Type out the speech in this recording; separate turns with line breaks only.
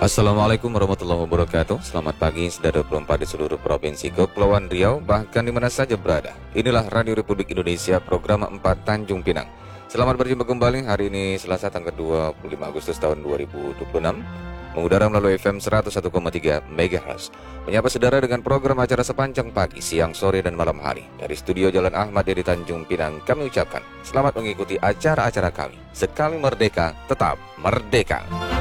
Assalamualaikum warahmatullahi wabarakatuh. Selamat pagi saudara perempat di seluruh provinsi Kepulauan Riau, bahkan di mana saja berada. Inilah Radio Republik Indonesia, program 4 Tanjung Pinang. Selamat berjumpa kembali hari ini Selasa tanggal 25 Agustus tahun 2026. Mengudara melalui FM 101,3 MHz. Menyapa saudara dengan program acara sepanjang pagi, siang, sore, dan malam hari. Dari studio Jalan Ahmad di Tanjung Pinang, kami ucapkan selamat mengikuti acara-acara kami. Sekali merdeka, tetap merdeka.